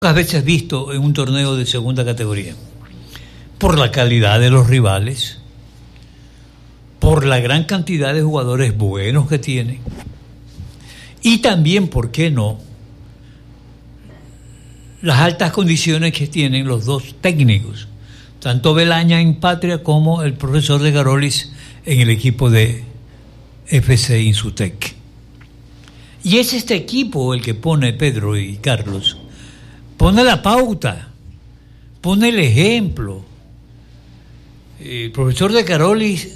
Pocas veces visto en un torneo de segunda categoría, por la calidad de los rivales, por la gran cantidad de jugadores buenos que tiene, y también, ¿por qué no?, las altas condiciones que tienen los dos técnicos, tanto Belaña en Patria como el profesor de Carolis en el equipo de FC Insutec. Y es este equipo el que pone, Pedro y Carlos, pone la pauta, pone el ejemplo. El profesor de Carolis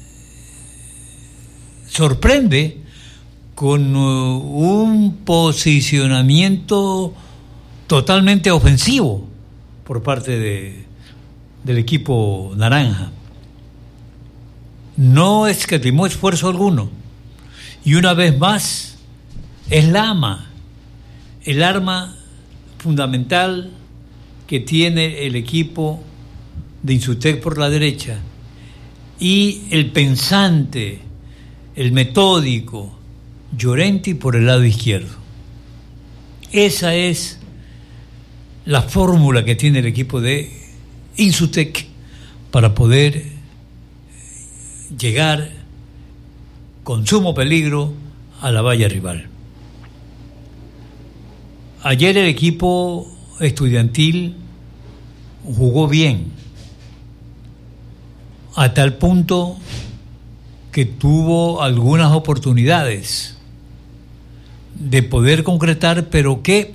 sorprende con un posicionamiento totalmente ofensivo por parte del equipo naranja. No escatimó esfuerzo alguno. Y una vez más, es el arma fundamental que tiene el equipo de Insutec por la derecha, y el pensante, el metódico Llorenti por el lado izquierdo. Esa es la fórmula que tiene el equipo de Insutec para poder llegar con sumo peligro a la valla rival. Ayer el equipo estudiantil jugó bien, a tal punto que tuvo algunas oportunidades de poder concretar, pero que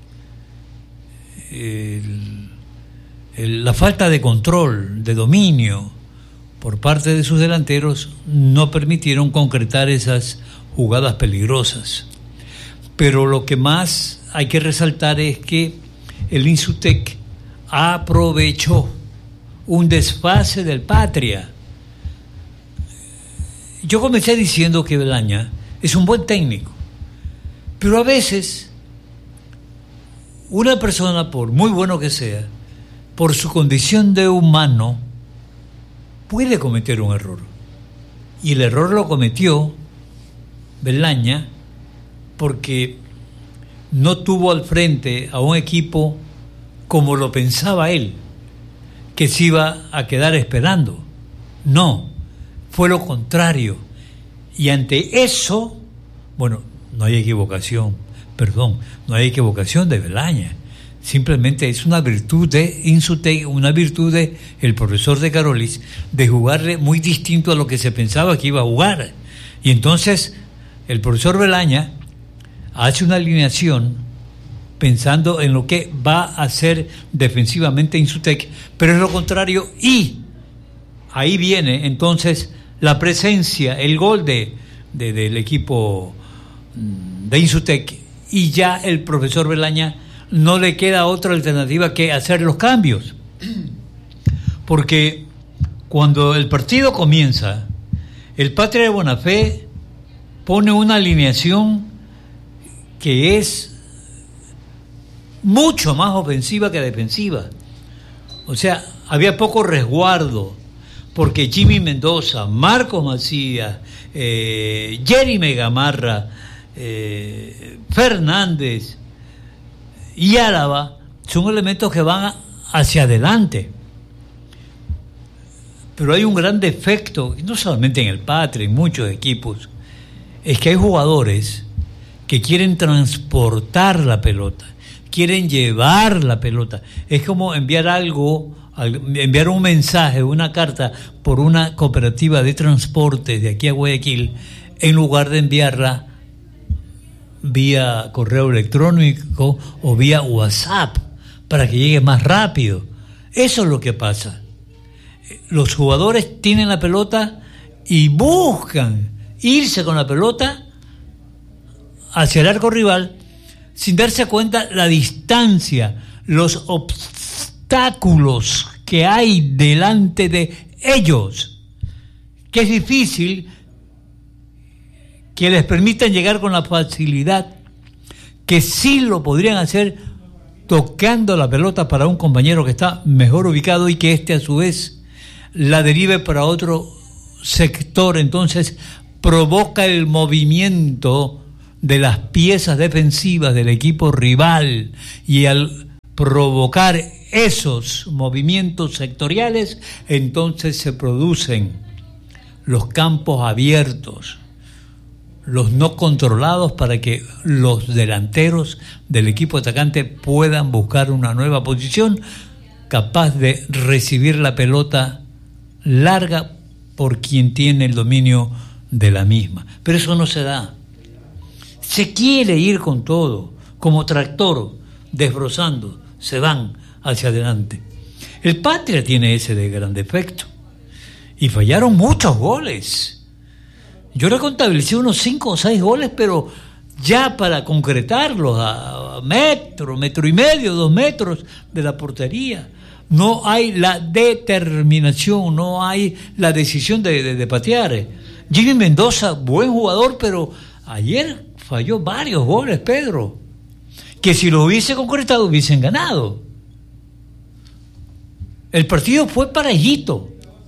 la falta de control, de dominio por parte de sus delanteros no permitieron concretar esas jugadas peligrosas. Pero lo que más hay que resaltar es que el Insutec aprovechó un desfase del Patria. Yo comencé diciendo que Belaña es un buen técnico, pero a veces una persona, por muy bueno que sea, por su condición de humano, puede cometer un error. Y el error lo cometió Belaña porque no tuvo al frente a un equipo como lo pensaba él, que se iba a quedar esperando. No, fue lo contrario. Y ante eso, bueno, no hay equivocación de Belaña. Simplemente es una virtud de Insutec, una virtud de el profesor de Carolis, de jugarle muy distinto a lo que se pensaba que iba a jugar. Y entonces el profesor Belaña hace una alineación pensando en lo que va a hacer defensivamente Insutec, pero es lo contrario, y ahí viene entonces la presencia, el gol del equipo de Insutec, y ya el profesor Belaña no le queda otra alternativa que hacer los cambios, porque cuando el partido comienza, el Patria de Bonafé pone una alineación que es mucho más ofensiva que defensiva. O sea, había poco resguardo, porque Jimmy Mendoza, Marcos Macías, Jeremy Gamarra, Fernández y Álava son elementos que van hacia adelante. Pero hay un gran defecto, no solamente en el Patria, en muchos equipos, es que hay jugadores que quieren transportar la pelota, quieren llevar la pelota. Es como enviar un mensaje, una carta por una cooperativa de transporte de aquí a Guayaquil, en lugar de enviarla vía correo electrónico o vía WhatsApp para que llegue más rápido. Eso es lo que pasa. Los jugadores tienen la pelota y buscan irse con la pelota hacia el arco rival sin darse cuenta la distancia, los obstáculos que hay delante de ellos, que es difícil que les permitan llegar con la facilidad que sí lo podrían hacer tocando la pelota para un compañero que está mejor ubicado y que a su vez la derive para otro sector. Entonces provoca el movimiento de las piezas defensivas del equipo rival, y al provocar esos movimientos sectoriales, entonces se producen los campos abiertos, los no controlados, para que los delanteros del equipo atacante puedan buscar una nueva posición capaz de recibir la pelota larga por quien tiene el dominio de la misma. Pero eso no se da. Se quiere ir con todo, como tractor, desbrozando, se van hacia adelante. El Patria tiene ese de gran defecto. Y fallaron muchos goles. Yo le contabilicé unos 5 o 6 goles, pero ya para concretarlos a metro y medio, 2 metros de la portería. No hay la determinación, no hay la decisión de patear. Jimmy Mendoza, buen jugador, pero ayer falló varios goles, Pedro, que si lo hubiese concretado hubiesen ganado. El partido fue parejito.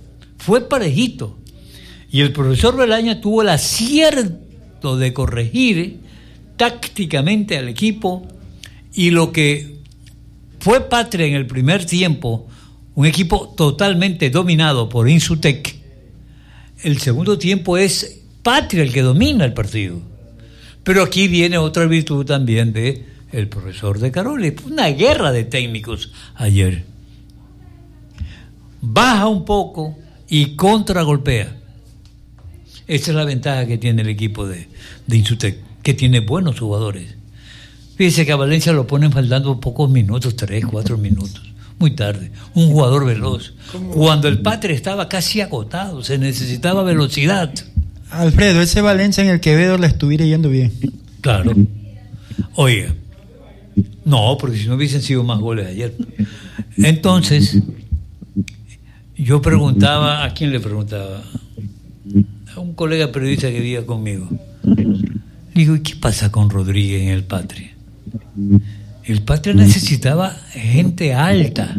Y el profesor Belaña tuvo el acierto de corregir tácticamente al equipo, y lo que fue Patria en el primer tiempo, un equipo totalmente dominado por Insutec, el segundo tiempo es Patria el que domina el partido. Pero aquí viene otra virtud también de el profesor De Caroli. Fue una guerra de técnicos ayer. Baja un poco y contragolpea. Esa es la ventaja que tiene el equipo de Insutec, que tiene buenos jugadores. Fíjese que a Valencia lo ponen faltando pocos minutos, 3, 4 minutos, muy tarde. Un jugador veloz. Cuando el Patria estaba casi agotado, se necesitaba velocidad. Alfredo, ese Valencia en el Quevedo le estuviera yendo bien. Claro. Oiga, no, porque si no hubiesen sido más goles ayer. Entonces, yo preguntaba, ¿a quién le preguntaba? A un colega periodista que vivía conmigo. Digo, ¿y qué pasa con Rodríguez en el Patria? El Patria necesitaba gente alta,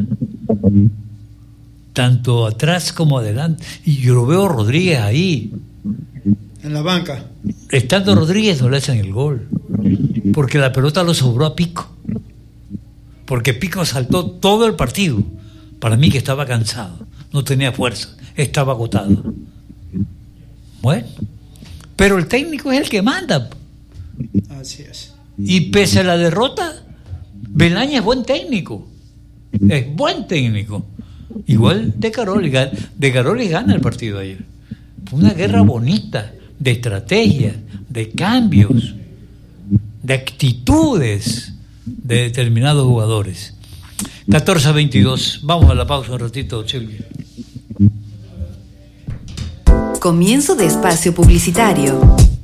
tanto atrás como adelante. Y yo lo veo Rodríguez ahí. En la banca. Estando Rodríguez no le hacen el gol, porque la pelota lo sobró a Pico. Porque Pico saltó todo el partido. Para mí que estaba cansado, no tenía fuerza, estaba agotado. Bueno, pero el técnico es el que manda. Así es. Y pese a la derrota, Belaña es buen técnico. Es buen técnico. Igual De Caroli gana el partido ayer. Fue una guerra bonita, de estrategias, de cambios, de actitudes de determinados jugadores. 14-22. Vamos a la pausa un ratito, Silvia. Comienzo de espacio publicitario.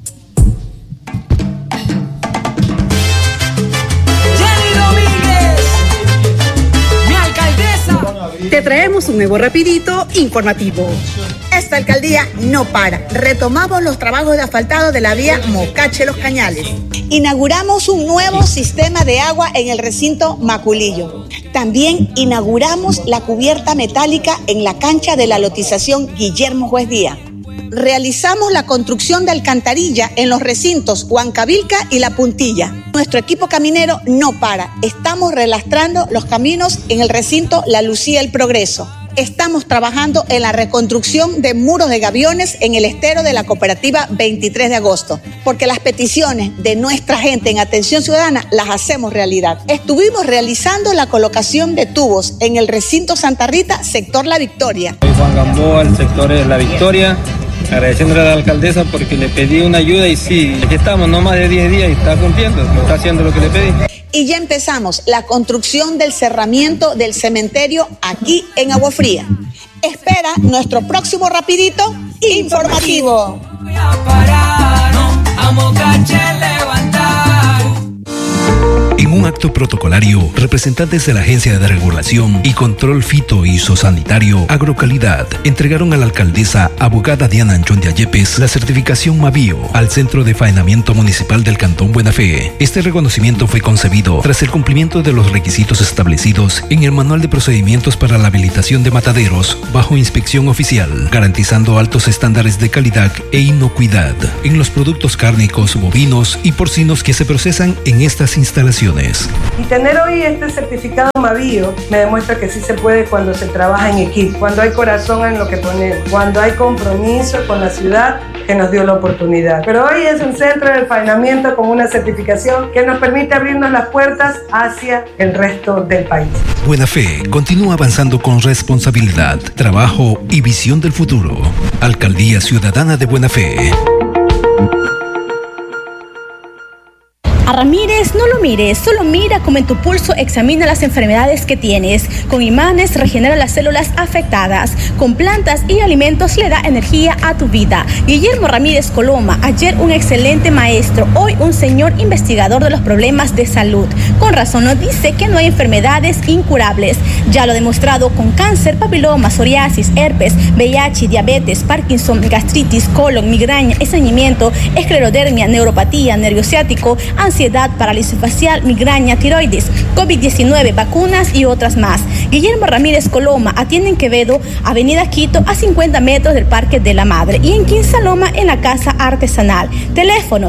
Te traemos un nuevo rapidito informativo. Esta alcaldía no para. Retomamos los trabajos de asfaltado de la vía Mocache-Los Cañales. Inauguramos un nuevo sistema de agua en el recinto Maculillo. También inauguramos la cubierta metálica en la cancha de la lotización Guillermo Juez Díaz. Realizamos la construcción de alcantarilla en los recintos Huancavilca y La Puntilla. Nuestro equipo caminero no para. Estamos relastrando los caminos en el recinto La Lucía El Progreso. Estamos trabajando en la reconstrucción de muros de gaviones en el estero de la cooperativa 23 de agosto, porque las peticiones de nuestra gente en Atención Ciudadana las hacemos realidad. Estuvimos realizando la colocación de tubos en el recinto Santa Rita, sector La Victoria. Soy Juan Gamboa, el sector de La Victoria, agradeciéndole a la alcaldesa porque le pedí una ayuda y sí, aquí estamos, no más de 10 días y está cumpliendo, está haciendo lo que le pedí. Y ya empezamos la construcción del cerramiento del cementerio aquí en Agua Fría. Espera nuestro próximo rapidito informativo. En un acto protocolario, representantes de la Agencia de Regulación y Control Fito y Sanitario Agrocalidad entregaron a la alcaldesa abogada Diana Anchondia Yepes la certificación Mavío al Centro de Faenamiento Municipal del Cantón Buena Fe. Este reconocimiento fue concebido tras el cumplimiento de los requisitos establecidos en el Manual de Procedimientos para la Habilitación de Mataderos bajo inspección oficial, garantizando altos estándares de calidad e inocuidad en los productos cárnicos, bovinos y porcinos que se procesan en estas instalaciones. soluciones. Y tener hoy este certificado Mavío me demuestra que sí se puede cuando se trabaja en equipo, cuando hay corazón en lo que ponemos, cuando hay compromiso con la ciudad que nos dio la oportunidad. Pero hoy es un centro de refinamiento con una certificación que nos permite abrirnos las puertas hacia el resto del país. Buena Fe continúa avanzando con responsabilidad, trabajo y visión del futuro. Alcaldía Ciudadana de Buena Fe. A Ramírez no lo mires, solo mira cómo en tu pulso examina las enfermedades que tienes. Con imanes regenera las células afectadas. Con plantas y alimentos le da energía a tu vida. Guillermo Ramírez Coloma, ayer un excelente maestro, hoy un señor investigador de los problemas de salud. Con razón nos dice que no hay enfermedades incurables. Ya lo ha demostrado con cáncer, papiloma, psoriasis, herpes, VIH, diabetes, Parkinson, gastritis, colon, migraña, estreñimiento, esclerodermia, neuropatía, nervio ciático, ansiedad, parálisis facial, migraña, tiroides, COVID-19, vacunas y otras más. Guillermo Ramírez Coloma atiende en Quevedo, Avenida Quito, a 50 metros del Parque de la Madre, y en Quinsaloma, en la Casa Artesanal. Teléfono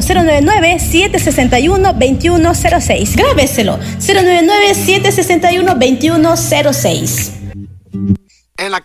099-761-2106. Grábeselo, 099-761-2106. En la